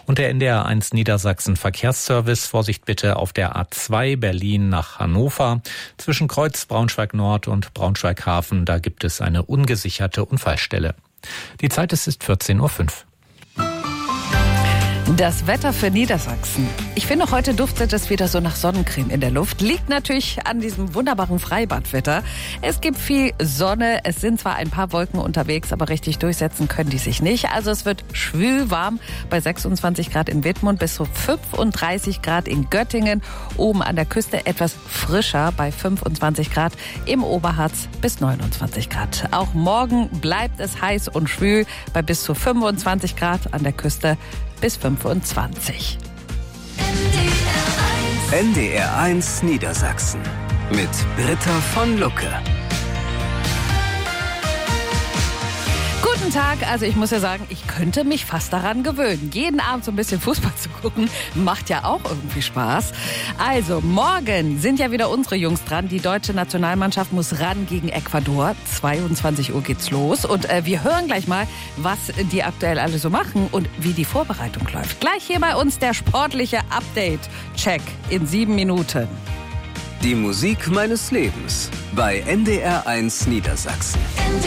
Und der NDR1 Niedersachsen Verkehrsservice, Vorsicht bitte auf der A2 Berlin nach Hannover. Zwischen Kreuz Braunschweig Nord und Braunschweig Hafen, da gibt es eine ungesicherte Unfallstelle. Die Zeit ist 14:05 Uhr. Das Wetter für Niedersachsen. Ich finde, heute duftet es wieder so nach Sonnencreme in der Luft. Liegt natürlich an diesem wunderbaren Freibadwetter. Es gibt viel Sonne. Es sind zwar ein paar Wolken unterwegs, aber richtig durchsetzen können die sich nicht. Also es wird schwül warm bei 26 Grad in Wittmund bis zu 35 Grad in Göttingen. Oben an der Küste etwas frischer bei 25 Grad. Im Oberharz bis 29 Grad. Auch morgen bleibt es heiß und schwül bei bis zu 25 Grad an der Küste bis 25. NDR1 Niedersachsen mit Britta von Lucke. Guten Tag, also ich muss ja sagen, ich könnte mich fast daran gewöhnen. Jeden Abend so ein bisschen Fußball zu gucken, macht ja auch irgendwie Spaß. Also morgen sind ja wieder unsere Jungs dran. Die deutsche Nationalmannschaft muss ran gegen Ecuador. 22 Uhr geht's los und wir hören gleich mal, was die aktuell alle so machen und wie die Vorbereitung läuft. Gleich hier bei uns der sportliche Update-Check in 7 Minuten. Die Musik meines Lebens bei NDR1 Niedersachsen.